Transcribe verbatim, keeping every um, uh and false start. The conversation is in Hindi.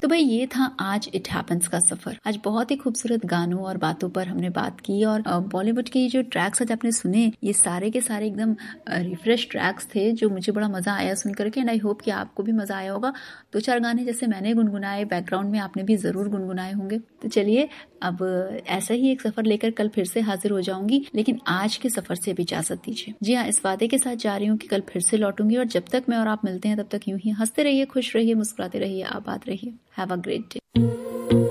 तो भाई ये था आज इट हैपेंस का सफर। आज बहुत ही खूबसूरत गानों और बातों पर हमने बात की और बॉलीवुड के जो ट्रैक्स आज आपने सुने ये सारे के सारे एकदम रिफ्रेश ट्रैक्स थे जो मुझे बड़ा मजा आया सुन करके। एंड आई होप कि आपको भी मजा आया होगा। दो चार गाने जैसे मैंने गुनगुनाए बैकग्राउंड में आपने भी जरूर गुनगुनाए होंगे। तो चलिए अब ऐसा ही एक सफर लेकर कल फिर से हाजिर हो जाऊंगी, लेकिन आज के सफर से भी इजाजत दीजिए। जी हाँ, इस वादे के साथ जा रही हूँ कि कल फिर से लौटूंगी और जब तक मैं और आप मिलते हैं तब तक यूं ही हंसते रहिए, खुश रहिए, मुस्कुराते रहिए, आबाद रहिए। Have a great day.